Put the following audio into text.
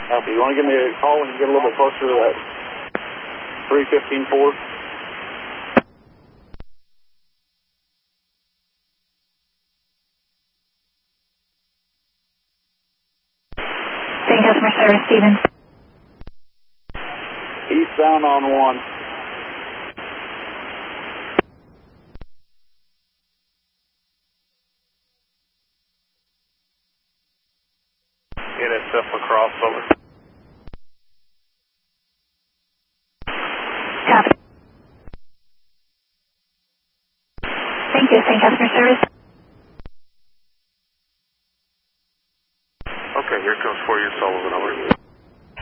Copy. You want to give me a call when you get a little bit closer to that 315-4? Same customer service, Stevens. Eastbound on 1. NSF across, over. Copy. Thank you, same customer service. Okay, here comes 4 years old.